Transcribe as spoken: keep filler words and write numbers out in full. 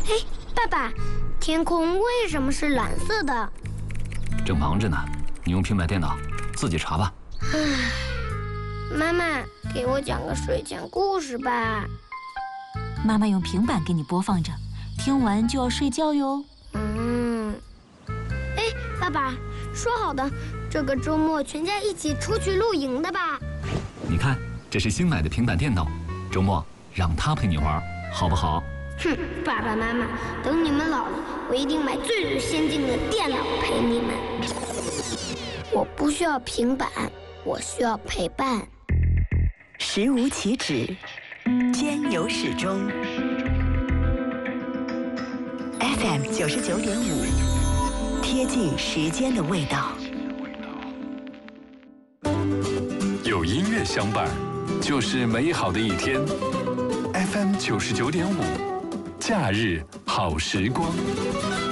嘿，爸爸，天空为什么是蓝色的？ 正忙着呢，你用平板电脑自己查吧。 唉，妈妈，给我讲个睡前故事吧。 妈妈用平板给你播放着，听完就要睡觉哟。 嗯，哎，爸爸，说好的这个周末全家一起出去露营的吧？ 你看，这是新买的平板电脑，周末让他陪你玩，好不好？ 哼，爸爸妈妈，等你们老了，我一定买最最先进的电脑陪你们。我不需要平板，我需要陪伴。 时无其止，间有始终。F M 九十九点五，贴近时间的味道。 有音乐相伴，就是美好的一天。F M 九十九点五，假日好时光。